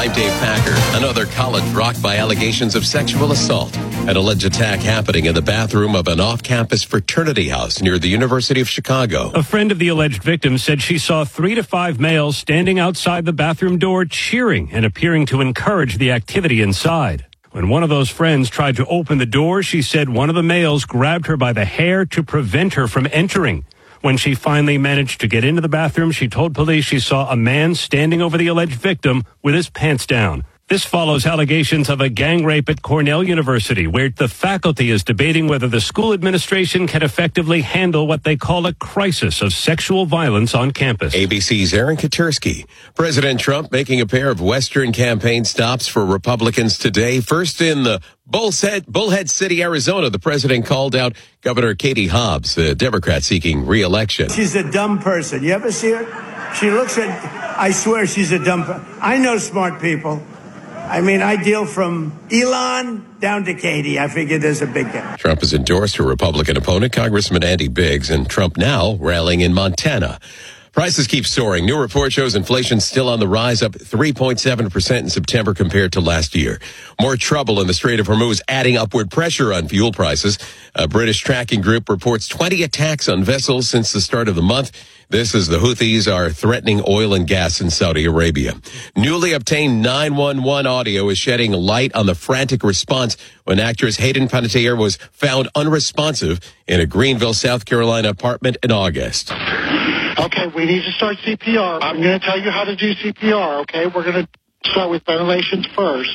I'm Dave Packer. Another college rocked by allegations of sexual assault. An alleged attack happening in the bathroom of an off-campus fraternity house near the University of Chicago. A friend of the alleged victim said she saw 3 to 5 males standing outside the bathroom door cheering and appearing to encourage the activity inside. When one of those friends tried to open the door, she said one of the males grabbed her by the hair to prevent her from entering. When she finally managed to get into the bathroom, she told police she saw a man standing over the alleged victim with his pants down. This follows allegations of a gang rape at Cornell University, where the faculty is debating whether the school administration can effectively handle what they call a crisis of sexual violence on campus. ABC's Aaron Katersky. President Trump making a pair of Western campaign stops for Republicans today. First in the Bullhead City, Arizona, the president called out Governor Katie Hobbs, the Democrat seeking re-election. She's a dumb person. You ever see her? She looks at, I swear she's a dumb person. I know smart people. I mean, I deal from Elon down to Katie. I figure there's a big gap. Trump has endorsed her Republican opponent, Congressman Andy Biggs, and Trump now rallying in Montana. Prices keep soaring. New report shows inflation still on the rise, up 3.7% in September compared to last year. More trouble in the Strait of Hormuz, adding upward pressure on fuel prices. A British tracking group reports 20 attacks on vessels since the start of the month. This as the Houthis are threatening oil and gas in Saudi Arabia. Newly obtained 911 audio is shedding light on the frantic response when actress Hayden Panettiere was found unresponsive in a Greenville, South Carolina apartment in August. Okay, we need to start CPR. I'm going to tell you how to do CPR, okay? We're going to start with ventilations first.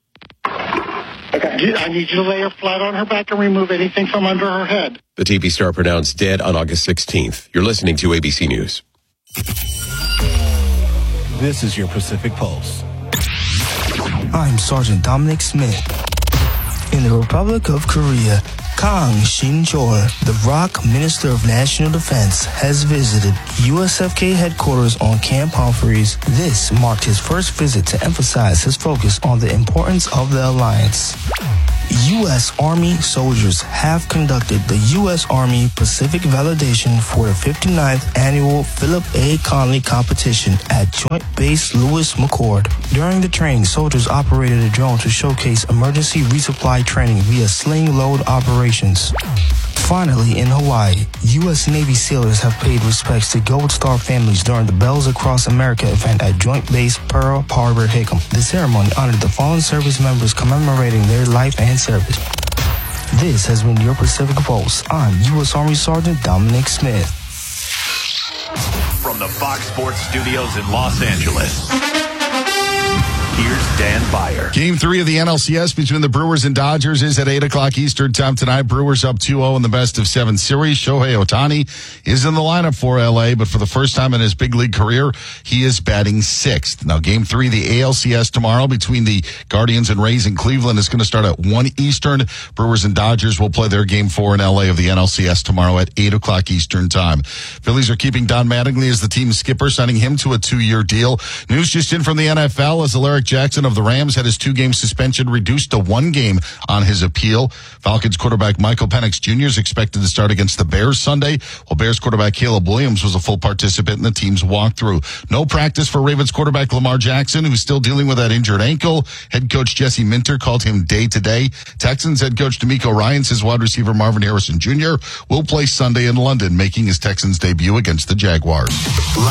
Okay. I need you to lay her flat on her back and remove anything from under her head. The TV star pronounced dead on August 16th. You're listening to ABC News. This is your Pacific Pulse. I'm Sergeant Dominic Smith. In the Republic of Korea, Kang Shin-chol, the ROK Minister of National Defense, has visited USFK headquarters on Camp Humphreys. This marked his first visit to emphasize his focus on the importance of the alliance. U.S. Army soldiers have conducted the U.S. Army Pacific Validation for the 59th Annual Philip A. Conley Competition at Joint Base Lewis McChord. During the training, soldiers operated a drone to showcase emergency resupply training via sling load operations. Finally, in Hawaii, U.S. Navy sailors have paid respects to Gold Star families during the Bells Across America event at Joint Base Pearl Harbor Hickam. The ceremony honored the fallen service members commemorating their life and service. This has been your Pacific Pulse. I'm U.S. Army Sergeant Dominic Smith. From the Fox Sports Studios in Los Angeles, here's Dan Beyer. Game 3 of the NLCS between the Brewers and Dodgers is at 8 o'clock Eastern time tonight. Brewers up 2-0 in the best-of-7 series. Shohei Ohtani is in the lineup for L.A., but for the first time in his big league career, he is batting 6th. Now, Game 3 of the ALCS tomorrow between the Guardians and Rays in Cleveland is going to start at 1 Eastern. Brewers and Dodgers will play their Game 4 in L.A. of the NLCS tomorrow at 8 o'clock Eastern time. Phillies are keeping Don Mattingly as the team's skipper, signing him to a 2-year deal. News just in from the NFL as Alaric Jackson of the Rams had his 2-game suspension reduced to 1 game on his appeal. Falcons quarterback Michael Penix Jr. is expected to start against the Bears Sunday, while Bears quarterback Caleb Williams was a full participant in the team's walkthrough. No practice for Ravens quarterback Lamar Jackson, who's still dealing with that injured ankle. Head coach Jesse Minter called him day-to-day. Texans head coach DeMeco Ryans says wide receiver Marvin Harrison Jr. will play Sunday in London, making his Texans debut against the Jaguars.